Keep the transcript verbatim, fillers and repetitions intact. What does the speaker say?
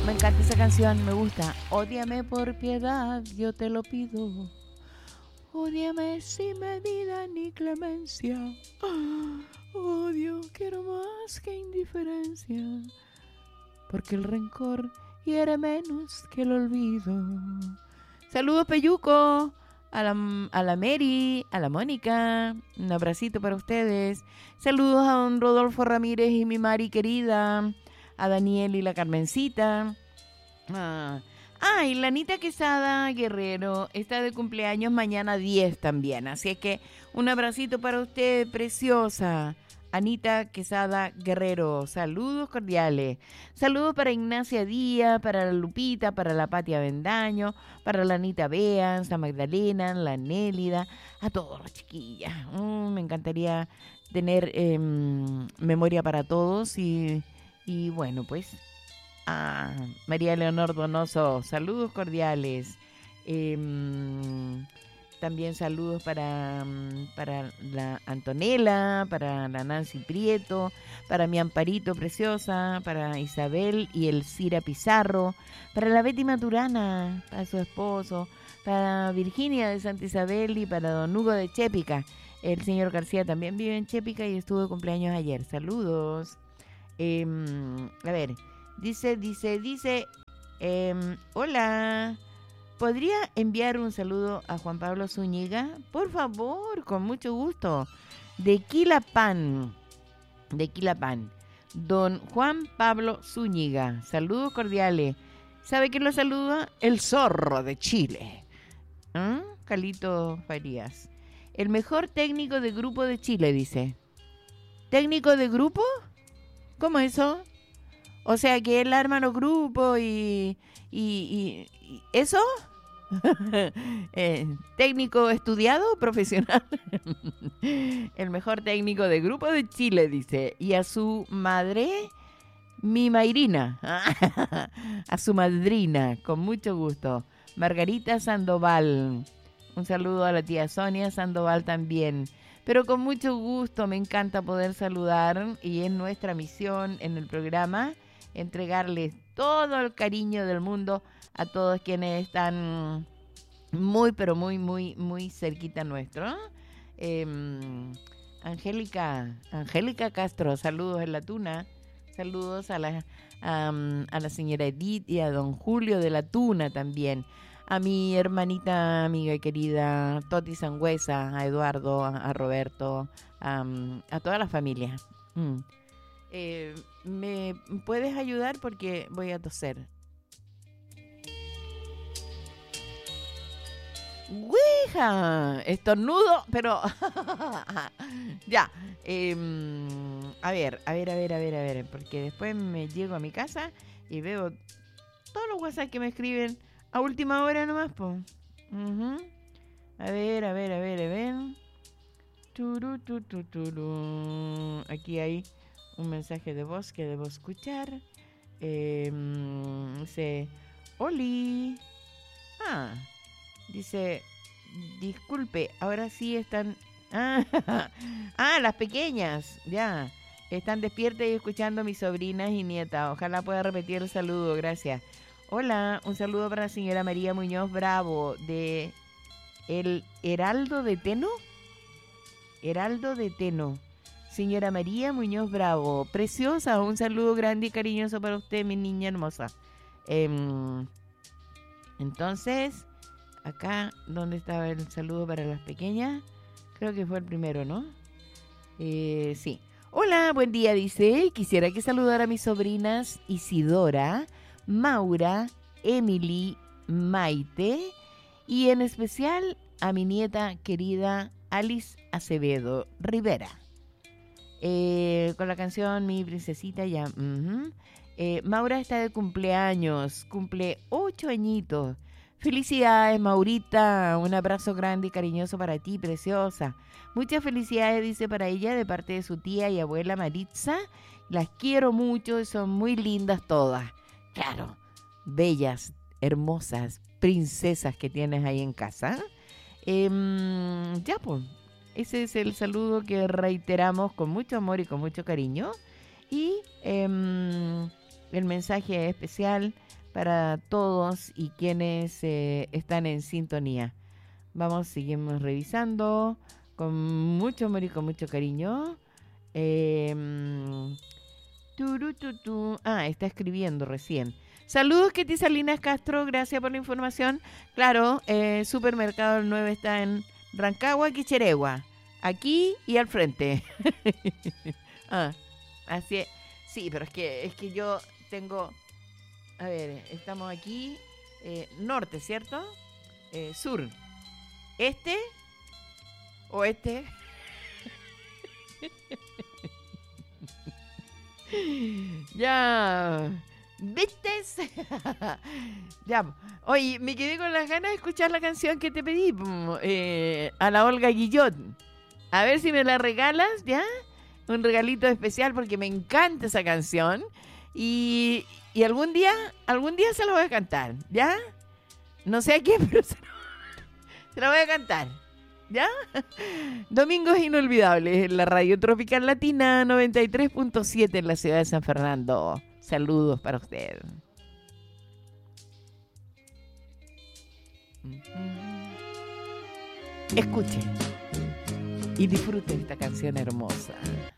me encanta esa canción, me gusta. Ódiame por piedad, yo te lo pido. Ódiame sin medida ni clemencia. Odio quiero más que indiferencia, porque el rencor hiere menos que el olvido. Saludos, Peyuco, a la, a la Mary, a la Mónica. Un abracito para ustedes. Saludos a don Rodolfo Ramírez y mi Mari querida, a Daniel y la Carmencita. Ah, ah, y la Anita Quesada Guerrero está de cumpleaños mañana diez también. Así es que un abracito para usted, preciosa Anita Quesada Guerrero. Saludos cordiales. Saludos para Ignacia Díaz, para la Lupita, para la Patia Bendaño, para la Anita Beans, la Magdalena, la Nélida, a todos los chiquillas. Mm, me encantaría tener eh, memoria para todos y, y bueno, pues a María Leonor Donoso, saludos cordiales. Eh, También saludos para, para la Antonella, para la Nancy Prieto, para mi Amparito Preciosa, para Isabel y el Cira Pizarro, para la Betty Maturana, para su esposo, para Virginia de Santa Isabel y para don Hugo de Chépica. El señor García también vive en Chépica y estuvo de cumpleaños ayer. Saludos. Eh, a ver, dice, dice, dice, eh, hola. ¿Podría enviar un saludo a Juan Pablo Zúñiga? Por favor, con mucho gusto. De Quilapán. De Quilapán. Don Juan Pablo Zúñiga. Saludos cordiales. ¿Sabe quién lo saluda? El zorro de Chile. ¿Ah? Calito Farías. El mejor técnico de grupo de Chile, dice. ¿Técnico de grupo? ¿Cómo eso? O sea, que él arma los grupos y... y, y, y ¿eso? eh, técnico estudiado, profesional. El mejor técnico de grupo de Chile, dice. Y a su madre, mi Mayrina. A su madrina, con mucho gusto. Margarita Sandoval. Un saludo a la tía Sonia Sandoval también. Pero con mucho gusto, me encanta poder saludar. Y es nuestra misión en el programa entregarles todo el cariño del mundo a todos quienes están muy, pero muy, muy, muy cerquita nuestro. Eh, Angélica, Angélica Castro, saludos en la Tuna. Saludos a la, a, a la señora Edith y a don Julio de la Tuna también. A mi hermanita, amiga y querida Toti Sangüesa, a Eduardo, a, a Roberto, a, a toda la familia. Mm. Eh, ¿Me puedes ayudar? Porque voy a toser. ¡Ouija! Estornudo, pero... ya. Eh, a ver, a ver, a ver, a ver, a ver. Porque después me llego a mi casa y veo todos los WhatsApp que me escriben a última hora nomás, po. Uh-huh. A ver, a ver, a ver, a ver. Turu, tu, tu, turu. Aquí hay un mensaje de voz que debo escuchar. Eh, dice, Oli. Ah, dice, disculpe, ahora sí están... Ah, ah, las pequeñas, ya. Están despiertas y escuchando a mis sobrinas y nietas. Ojalá pueda repetir el saludo, gracias. Hola, un saludo para la señora María Muñoz Bravo de El Heraldo de Teno. Heraldo de Teno. Señora María Muñoz Bravo, preciosa, un saludo grande y cariñoso para usted, mi niña hermosa. Eh, entonces, acá, ¿dónde estaba el saludo para las pequeñas? Creo que fue el primero, ¿no? Eh, sí. Hola, buen día, dice. Quisiera que saludara a mis sobrinas Isidora, Maura, Emily, Maite y en especial a mi nieta querida Alice Acevedo Rivera. Eh, con la canción Mi Princesita ya. Uh-huh. eh, Maura está de cumpleaños, cumple ocho añitos. Felicidades, Maurita, un abrazo grande y cariñoso para ti, preciosa. Muchas felicidades, dice, para ella de parte de su tía y abuela Maritza. Las quiero mucho y son muy lindas todas. Claro, bellas, hermosas, princesas que tienes ahí en casa. Eh, ya, pues. Ese es el saludo que reiteramos con mucho amor y con mucho cariño. Y eh, el mensaje especial para todos y quienes eh, están en sintonía. Vamos, seguimos revisando con mucho amor y con mucho cariño. Eh, turu, tu, tu. Ah, está escribiendo recién. Saludos, Ketty Salinas Castro, gracias por la información. Claro, eh, Supermercado El nueve está en Rancagua, Quicheregua, aquí y al frente. ah, así es. Sí, pero es que, es que yo tengo... A ver, estamos aquí, eh, norte, ¿cierto? Eh, sur. ¿Este? ¿Oeste? Ya... ¿Viste? Ya. Oye, me quedé con las ganas de escuchar la canción que te pedí, eh, a la Olga Guillot. A ver si me la regalas, ¿ya? Un regalito especial porque me encanta esa canción. Y, y algún día, algún día se la voy a cantar, ¿ya? No sé a quién, pero se la, se la voy a cantar, ¿ya? Domingos Inolvidables en la Radio Tropical Latina noventa y tres punto siete en la ciudad de San Fernando. Saludos para usted. Escuche y disfrute esta canción hermosa.